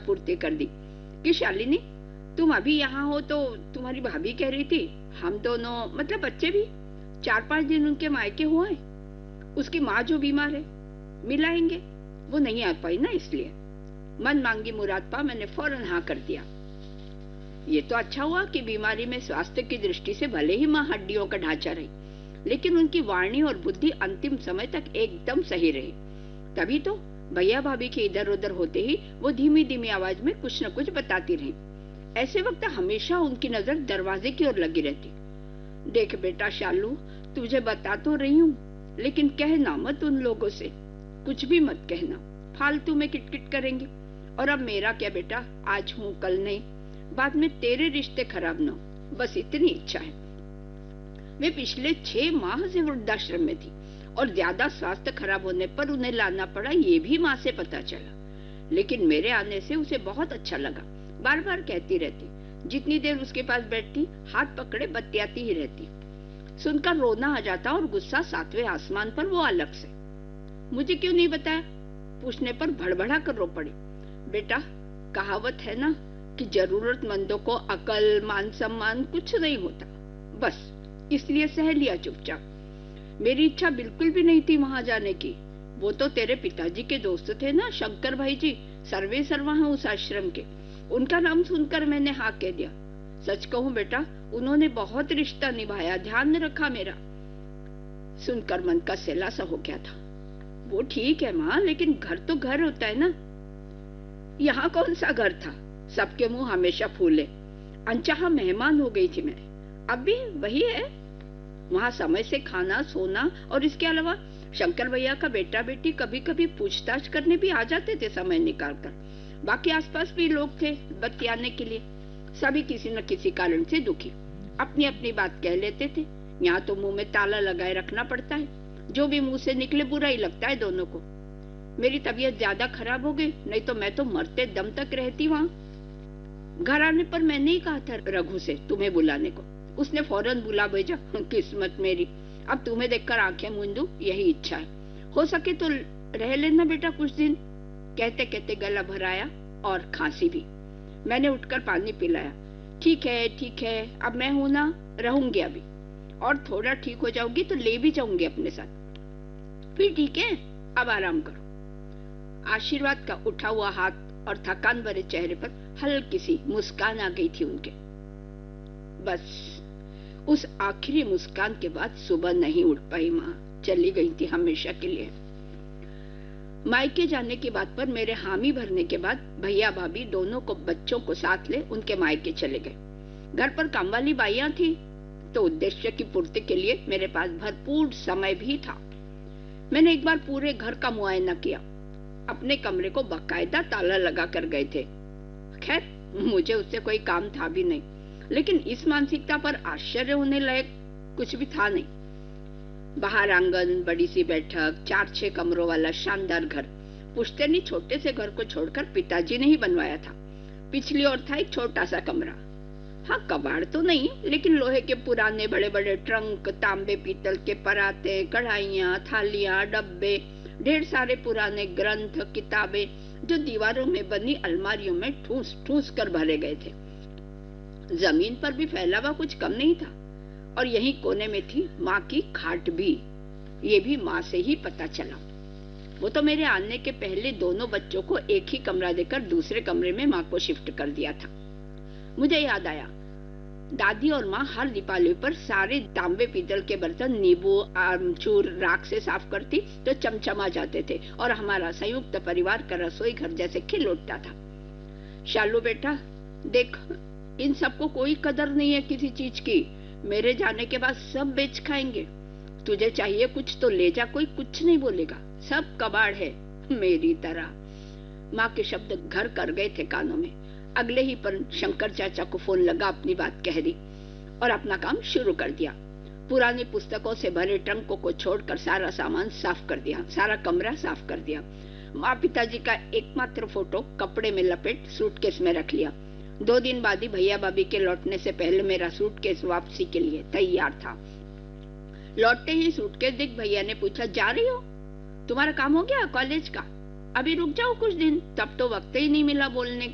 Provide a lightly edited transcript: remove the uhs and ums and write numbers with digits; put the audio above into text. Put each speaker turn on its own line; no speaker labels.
पूर्ति कर दी कि शालिनी, तुम अभी यहाँ हो तो तुम्हारी भाभी कह रही थी हम दोनों, मतलब बच्चे भी 4-5 दिन उनके मायके हुए। उसकी माँ जो बीमार है, मिलाएंगे। वो नहीं आ पाई ना, इसलिए मन मांगी मुराद पा मैंने फौरन हाँ कर दिया। ये तो अच्छा हुआ कि बीमारी में स्वास्थ्य की दृष्टि से भले ही माँ हड्डियों का ढांचा रही, लेकिन उनकी वाणी और बुद्धि अंतिम समय तक एकदम सही रही। तभी तो भैया भाभी के इधर उधर होते ही वो धीमी धीमी आवाज में कुछ न कुछ बताती रही। ऐसे वक्त हमेशा उनकी नजर दरवाजे की ओर लगी रहती। देख बेटा शालू, तुझे बता तो रही हूँ, लेकिन कहना मत उन लोगों से, कुछ भी मत कहना, फालतू में किटकिट करेंगे। और अब मेरा क्या बेटा, आज हूँ कल नहीं, बाद में तेरे रिश्ते खराब न हो, बस इतनी इच्छा है। वे पिछले 6 माह से वृद्धाश्रम में थी और ज्यादा स्वास्थ्य खराब होने पर उन्हें लाना पड़ा, ये भी माँ से पता चला। लेकिन मेरे आने से उसे बहुत अच्छा लगा। बार बार कहती रहती, जितनी देर उसके पास बैठती हाथ पकड़े बतियाती ही रहती। सुनकर रोना आ जाता और गुस्सा 7वें आसमान पर वो अलग से। मुझे क्यों नहीं बताया पूछने पर भड़बड़ा कर रो पड़ी। बेटा, कहावत है ना कि जरूरतमंदों को अकल मान सम्मान कुछ नहीं होता, बस इसलिए सह लिया चुपचाप। मेरी इच्छा बिल्कुल भी नहीं थी वहां जाने की। वो तो तेरे पिताजी के दोस्त थे ना, शंकर भाई जी, सर्वे सर्वा हैं उस आश्रम के। उनका नाम सुनकर मैंने हाँ कह दिया। सच कहूं बेटा, उन्होंने बहुत रिश्ता निभाया, ध्यान रखा मेरा। सुनकर मन का सेला सा हो गया था। वो ठीक है माँ, लेकिन घर तो घर होता है ना। यहाँ कौन सा घर था, सबके मुंह हमेशा फूले। अनचाहा मेहमान हो गई थी मैं, अब भी वही है। वहाँ समय से खाना सोना, और इसके अलावा शंकर भैया का बेटा बेटी कभी कभी पूछताछ करने भी आ जाते थे समय निकाल कर। बाकी आसपास भी लोग थे बतियाने के लिए। सभी किसी न किसी कारण से दुखी, अपनी अपनी बात कह लेते थे। यहाँ तो मुंह में ताला लगाए रखना पड़ता है, जो भी मुंह से निकले बुरा ही लगता है दोनों को। मेरी तबीयत ज्यादा खराब हो गई, नहीं तो मैं तो मरते दम तक रहती वहाँ। घर आने पर मैंने ही कहा था रघु से तुम्हें बुलाने को, उसने फौरन बुला भेजा। किस्मत मेरी, अब तुम्हें देखकर आंखें मूंदूं, यही इच्छा है। हो सके तो रह लेना बेटा कुछ दिन। कहते कहते गला भराया और खांसी भी। मैंने उठकर पानी पिलाया। ठीक है, अब मैं हूं ना, रहूंगी अभी, और थोड़ा ठीक हो जाऊंगी तो ले भी जाऊंगी अपने साथ। फिर ठीक है, अब आराम करो। आशीर्वाद का उठा हुआ हाथ और थकान भरे चेहरे पर हल्की सी मुस्कान आ गई थी उनके। बस उस आखिरी मुस्कान के बाद सुबह नहीं उठ पाई माँ, चली गई थी हमेशा के लिए। मायके जाने की बात पर मेरे हामी भरने के बाद भैया भाभी दोनों को बच्चों को साथ ले उनके मायके चले गए। घर पर कामवाली बाइयां थी, तो उद्देश्य की पूर्ति के लिए मेरे पास भरपूर समय भी था। मैंने एक बार पूरे घर का मुआयना किया। अपने कमरे को बाकायदा ताला लगा कर गए थे। खैर, मुझे उससे कोई काम था भी नहीं, लेकिन इस मानसिकता पर आश्चर्य होने लायक कुछ भी था नहीं। बाहर आंगन, बड़ी सी बैठक, 4-6 कमरों वाला शानदार घर। पुश्तैनी छोटे से घर को छोड़कर पिताजी ने ही बनवाया था। पिछली ओर था एक छोटा सा कमरा। हाँ, कबाड़ तो नहीं, लेकिन लोहे के पुराने बड़े बड़े ट्रंक, तांबे पीतल के पराते, कढ़ाइयाँ, थालियाँ, डब्बे, ढेर सारे पुराने ग्रंथ, किताबें जो दीवारों में बनी अलमारियों में ठूस ठूस कर भरे गए थे। जमीन पर भी फैला हुआ कुछ कम नहीं था, और यही कोने में थी माँ की खाट भी। ये भी माँ से ही पता चला। वो तो मेरे आने के पहले दोनों बच्चों को एक ही कमरा देकर दूसरे कमरे में माँ को शिफ्ट कर दिया था। मुझे याद आया, दादी और माँ हर दीपावली पर सारे तांबे पीतल के बर्तन नींबू आमचूर राख से साफ करती तो चमचमा जाते थे, और हमारा संयुक्त परिवार का रसोई घर जैसे खिल उठता था। शालू बेटा देख, इन सबको कोई कदर नहीं है किसी चीज की। मेरे जाने के बाद सब बेच खाएंगे। तुझे चाहिए कुछ तो ले जा, कोई कुछ नहीं बोलेगा, सब कबाड़ है मेरी तरह। माँ के शब्द घर कर गए थे कानों में। अगले ही पर शंकर चाचा को फोन लगा, अपनी बात कह दी और अपना काम शुरू कर दिया। पुरानी पुस्तकों से भरे ट्रंकों को छोड़कर सारा सामान साफ कर दिया, सारा कमरा साफ कर दिया। माँ पिताजी का एकमात्र फोटो कपड़े में लपेट सूटकेस में रख लिया। 2 दिन बाद ही भैया भाभी के लौटने से पहले मेरा सूटकेस वापसी के लिए तैयार था। लौटते ही सूटकेस देख भैया ने पूछा, जा रही हो? तुम्हारा काम हो गया कॉलेज का? अभी रुक जाओ कुछ दिन। तब तो वक्त ही नहीं मिला बोलने